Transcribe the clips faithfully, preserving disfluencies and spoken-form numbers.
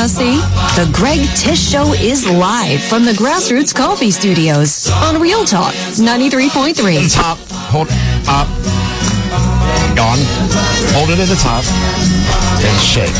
Uh, see? The Greg Tish Show is live from the Grassroots Coffee Studios on Real Talk ninety-three point three. Top. Hold up. Gone. Hold it at the top. And shake.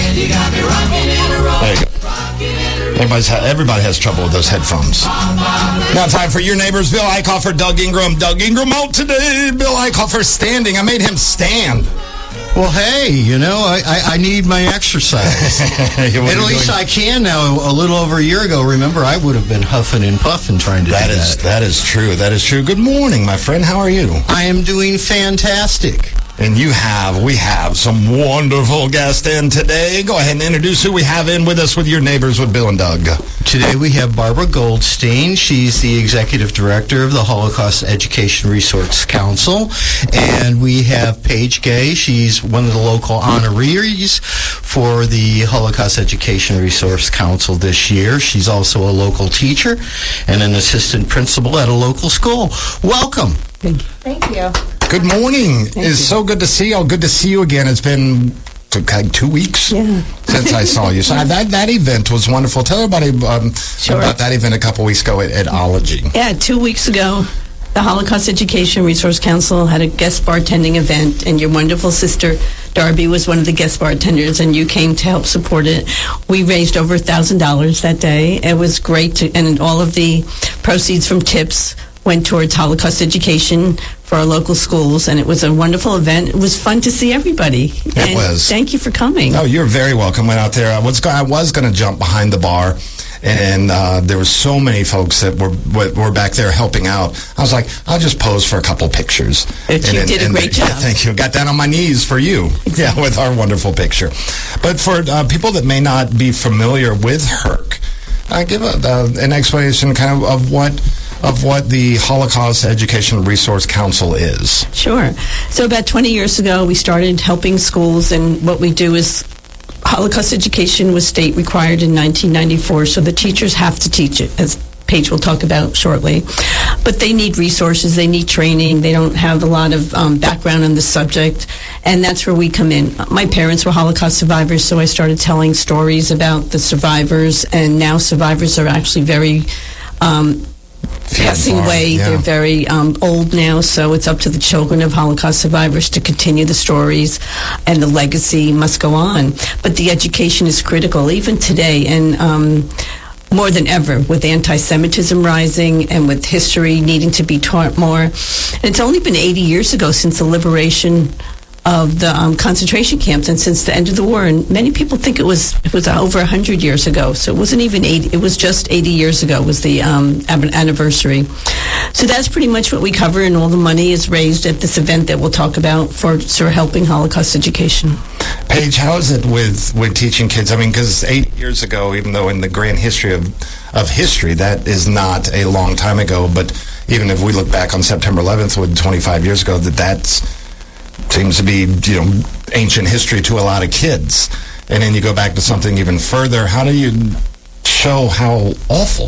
There you go. Everybody's ha- everybody has trouble with those headphones. Now time for Your Neighbors. Bill Eichhofer, Doug Ingram. Doug Ingram out today. Bill Eichhofer standing. I made him stand. Well, hey, you know, I, I, I need my exercise. At least I can now. A little over a year ago, remember, I would have been huffing and puffing trying to that do is, that. That is true. That is true. Good morning, my friend. How are you? I am doing fantastic. And you have, we have some wonderful guests in today. Go ahead and introduce who we have in with us with Your Neighbors with Bill and Doug. Today we have Barbara Goldstein. She's the Executive Director of the Holocaust Education Resource Council. And we have Paige Gay. She's one of the local honorees for the Holocaust Education Resource Council this year. She's also a local teacher and an assistant principal at a local school. Welcome. Thank you. Good morning. Thank it's you. so good to see you. Good to see you again. It's been like two weeks yeah. since I saw you. So that that event was wonderful. Tell everybody um, Sure. about that event a couple weeks ago at, at Ology. Yeah, two weeks ago, the Holocaust Education Resource Council had a guest bartending event, and your wonderful sister, Darby, was one of the guest bartenders, and you came to help support it. We raised over one thousand dollars that day. It was great, to, and all of the proceeds from tips went towards Holocaust education for our local schools, and it was a wonderful event. It was fun to see everybody. It and was. Thank you for coming. Oh, you're very welcome. Went out there. I was, I was going to jump behind the bar, and uh, there were so many folks that were were back there helping out. I was like, I'll just pose for a couple pictures. And you and, did and, a great and, job. Yeah, thank you. Got down on my knees for you. Exactly. Yeah, with our wonderful picture. But for uh, people that may not be familiar with H E R C, uh, give a, uh, an explanation kind of of what of what the Holocaust Education Resource Council is. Sure. So about twenty years ago, we started helping schools, and what we do is Holocaust education was state required in nineteen ninety-four, so the teachers have to teach it, as Paige will talk about shortly. But they need resources, they need training, they don't have a lot of um, background on the subject, and that's where we come in. My parents were Holocaust survivors, so I started telling stories about the survivors, and now survivors are actually very um, passing far, away. yeah. They're very um, old now, so it's up to the children of Holocaust survivors to continue the stories, and the legacy must go on. But the education is critical, even today, and um, more than ever, with anti-Semitism rising and with history needing to be taught more. And it's only been eighty years ago since the liberation of the um, concentration camps, and since the end of the war, and many people think it was it was over one hundred years ago, so it wasn't even eighty, it was just eighty years ago was the um, ab- anniversary. So that's pretty much what we cover, and all the money is raised at this event that we'll talk about for sort of helping Holocaust education. Paige, how is it with, with teaching kids? I mean, because eight years ago, even though in the grand history of, of history, that is not a long time ago, but even if we look back on September eleventh, with twenty-five years ago, that that's seems to be, you know, ancient history to a lot of kids. And then you go back to something even further. How do you show how awful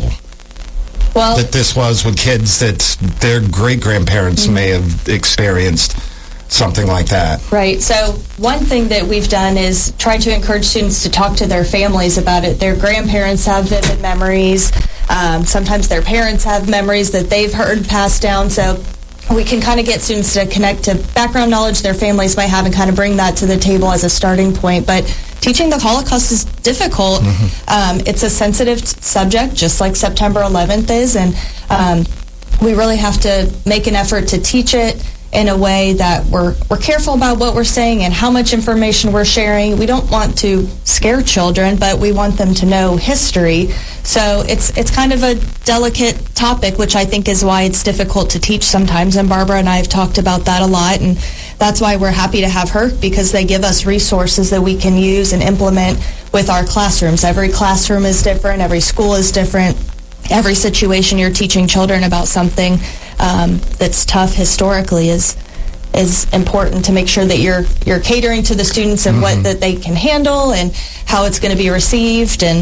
well, that this was with kids that their great-grandparents mm-hmm. may have experienced something like that? Right. So one thing that we've done is try to encourage students to talk to their families about it. Their grandparents have vivid memories. Um, sometimes their parents have memories that they've heard passed down. So we can kind of get students to connect to background knowledge their families might have and kind of bring that to the table as a starting point. But teaching the Holocaust is difficult. Mm-hmm. Um, it's a sensitive t- subject, just like September eleventh is, and um, we really have to make an effort to teach it in a way that we're we're careful about what we're saying and how much information we're sharing. We don't want to scare children, but we want them to know history. So it's it's kind of a delicate topic, which I think is why it's difficult to teach sometimes. And Barbara and I have talked about that a lot, and that's why we're happy to have her, because they give us resources that we can use and implement with our classrooms. Every classroom is different. Every school is different. Every situation you're teaching children about something um, that's tough historically is is important to make sure that you're you're catering to the students and mm-hmm. what that they can handle and how it's going to be received. And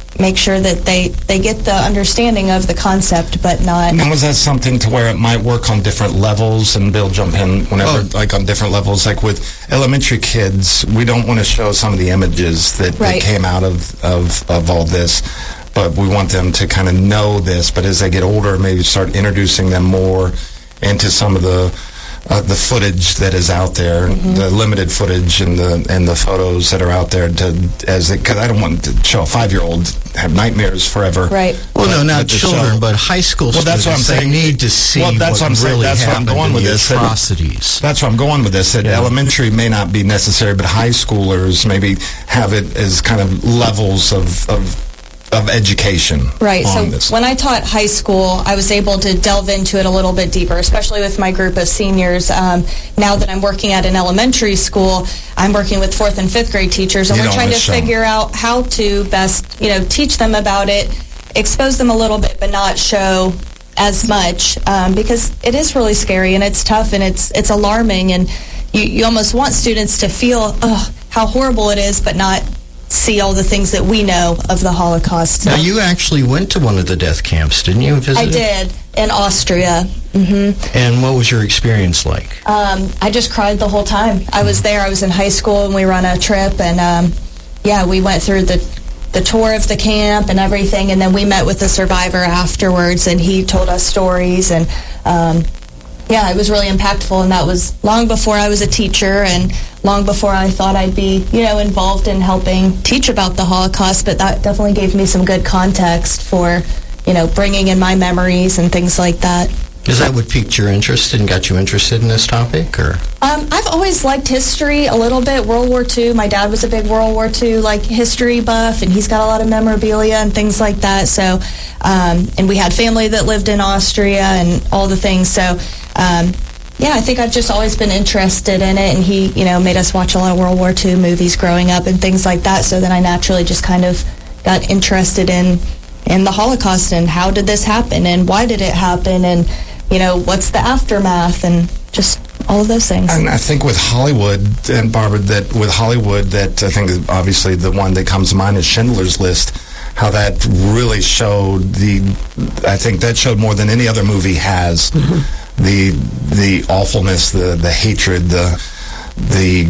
make sure that they, they get the understanding of the concept, but not... And was that something to where it might work on different levels? And Bill, jump in whenever, oh. like on different levels. Like with elementary kids, we don't want to show some of the images that, right. that came out of, of, of all this, but we want them to kind of know this. But as they get older, maybe start introducing them more into some of the uh, the footage that is out there, mm-hmm. the limited footage and the and the photos that are out there. To as because I don't want to show a five-year-old have nightmares forever. Right. Well, but, no, not but children, show, but high school well, students. That's what I'm saying. They need to see well, that's what, what I'm really saying. That's happened what I'm going in with the this. atrocities. That's where I'm going with this. That yeah. elementary may not be necessary, but high schoolers maybe have it as kind of levels of. of of education. Right. So this. When I taught high school, I was able to delve into it a little bit deeper, especially with my group of seniors. Um, now that I'm working at an elementary school, I'm working with fourth and fifth grade teachers, and you we're trying to show. figure out how to best, you know, teach them about it, expose them a little bit, but not show as much, um, because it is really scary and it's tough and it's it's alarming, and you, you almost want students to feel, oh, how horrible it is, but not see all the things that we know of the Holocaust. Now, you actually went to one of the death camps, didn't you? Visit? I did, in Austria. Mm-hmm. And what was your experience like? Um, I just cried the whole time. I was there. I was in high school, and we were on a trip, and um, yeah, we went through the the tour of the camp and everything, and then we met with the survivor afterwards, and he told us stories, and um, yeah, it was really impactful, and that was long before I was a teacher and long before I thought I'd be, you know, involved in helping teach about the Holocaust, but that definitely gave me some good context for, you know, bringing in my memories and things like that. Is that what piqued your interest and got you interested in this topic, or? Um, I've always liked history a little bit. World War Two. My dad was a big World War Two like history buff, and he's got a lot of memorabilia and things like that. So, um, and we had family that lived in Austria and all the things. So, um, yeah, I think I've just always been interested in it. And he, you know, made us watch a lot of World War Two movies growing up and things like that. So then I naturally just kind of got interested in in the Holocaust and how did this happen and why did it happen and, you know, what's the aftermath and just all of those things. And I think with Hollywood, and Barbara, that with Hollywood, that I think obviously the one that comes to mind is Schindler's List, how that really showed the, I think that showed more than any other movie has, mm-hmm. the the awfulness, the, the hatred, the, the,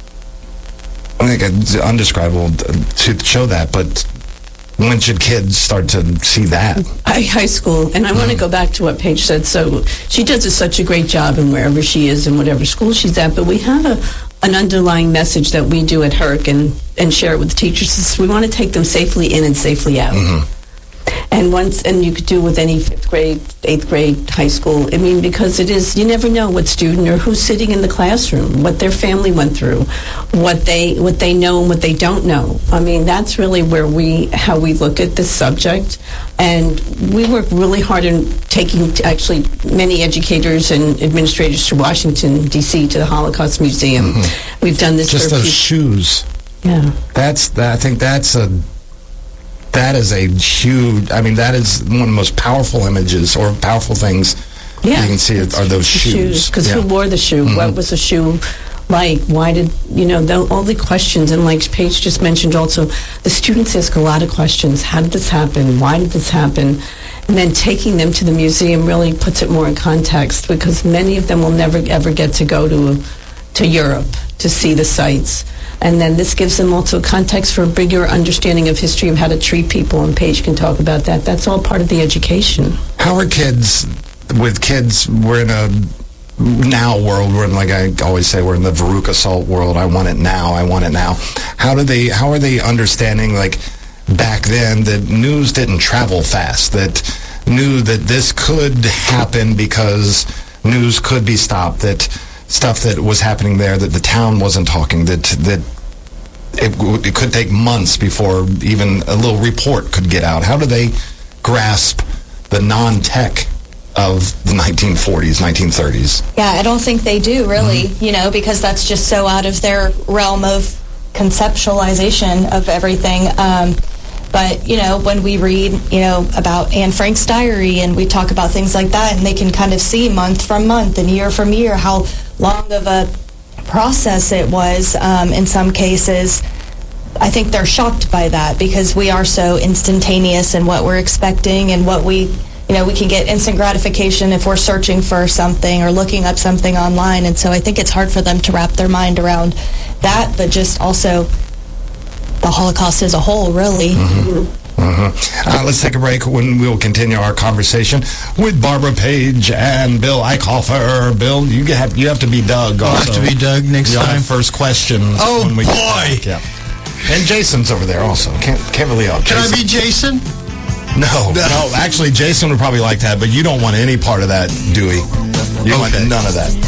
I think it's undescribable to show that, but when should kids start to see that? I, high school, and I want to go back to what Paige said. So she does a, such a great job in wherever she is and whatever school she's at, but we have a, an underlying message that we do at Herc and, and share it with teachers. Is we want to take them safely in and safely out. Mm-hmm. And once, and you could do with any fifth grade, eighth grade, high school. I mean, because it is, you never know what student or who's sitting in the classroom, what their family went through, what they what they know and what they don't know. I mean, that's really where we, how we look at this subject. And we work really hard in taking, actually, many educators and administrators to Washington, D C, to the Holocaust Museum. Mm-hmm. We've done this. Just for those few, shoes. Yeah. That's, that, I think that's a... That is a huge, I mean, that is one of the most powerful images or powerful things yeah, you can see are those shoes. Because yeah. who wore the shoe? Mm-hmm. What was the shoe like? Why did, you know, the, all the questions. And like Paige just mentioned also, the students ask a lot of questions. How did this happen? Why did this happen? And then taking them to the museum really puts it more in context because many of them will never ever get to go to to Europe to see the sites. And then this gives them also context for a bigger understanding of history of how to treat people, and Paige can talk about that. That's all part of the education. How are kids, with kids, we're in a now world, we're in, like I always say, we're in the Veruca Salt world. I want it now, I want it now. How do they, how are they understanding, like, back then, that news didn't travel fast, that knew that this could happen because news could be stopped, that stuff that was happening there, that the town wasn't talking, that that it, it could take months before even a little report could get out. How do they grasp the non-tech of the nineteen forties, nineteen thirties? Yeah, I don't think they do, really, mm-hmm. you know, because that's just so out of their realm of conceptualization of everything. Um, But, you know, when we read, you know, about Anne Frank's diary and we talk about things like that, and they can kind of see month from month and year from year how long of a process it was um, in some cases. I think they're shocked by that because we are so instantaneous in what we're expecting and what we, you know, we can get instant gratification if we're searching for something or looking up something online. And so I think it's hard for them to wrap their mind around that, but just also the Holocaust as a whole, really. Mm-hmm. Mm-hmm. Uh, let's take a break. When we'll continue our conversation with Barbara Page and Bill Eichhofer. Bill, you have you have to be Doug. I'll Also. have to be Doug next You'll time. have first questions. Oh, when we boy. Get back. Yeah. And Jason's over there also. Can't can't really help. Can Jason. I be Jason? No, no. Actually, Jason would probably like that, but you don't want any part of that, Dewey. You Okay. want none of that.